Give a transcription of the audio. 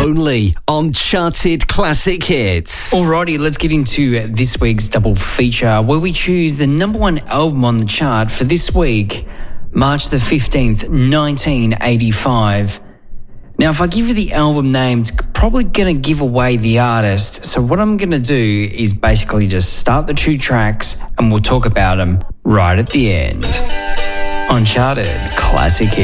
Only on Charted Classic Hits. Alrighty, let's get into this week's double feature, where we choose the number one album on the chart for this week, March the 15th, 1985. Now, if I give you the album name, it's probably going to give away the artist. So what I'm going to do is basically just start the two tracks and we'll talk about them right at the end. Uncharted Classic Hits.